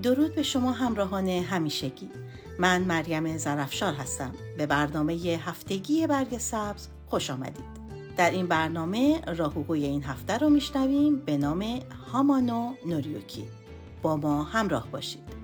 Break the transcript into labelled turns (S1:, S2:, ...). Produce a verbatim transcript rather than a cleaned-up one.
S1: درود به شما همراهان همیشگی. من مریم ظرفشار هستم. به برنامه هفتگی برگ سبز خوش آمدید. در این برنامه راهوگوی این هفته رو میشنویم به نام هامانو نوریوکی. با ما همراه باشید.